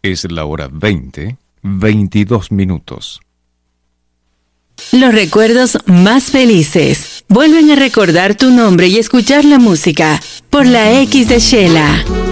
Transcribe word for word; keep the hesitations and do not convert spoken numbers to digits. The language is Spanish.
Es la hora veinte, veintidós minutos. Los recuerdos más felices vuelven a recordar tu nombre y escuchar la música por la X de Shela.